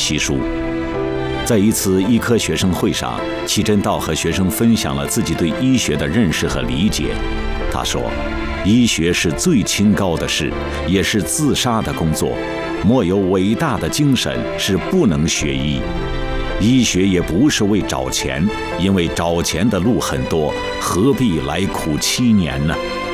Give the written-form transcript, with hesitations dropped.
习书。在一次医科学生会上，齐真道和学生分享了自己对医学的认识和理解。他说，医学是最清高的事，也是自杀的工作，莫有伟大的精神是不能学医。医学也不是为找钱，因为找钱的路很多，何必来苦7年呢？